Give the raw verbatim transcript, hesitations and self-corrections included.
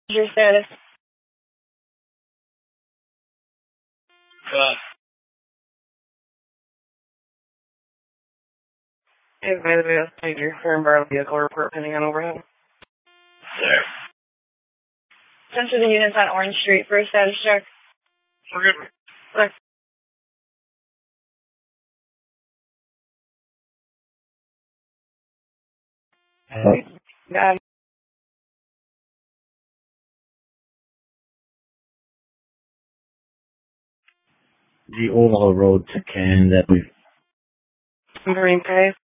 Your status. Uh, Hey, by the way, I'll take your car and borrow vehicle report pending on overhead. there. Send to the units on Orange Street for a status check. We're good. Look. Got it. The Oval Road to Canada. Marine Drive.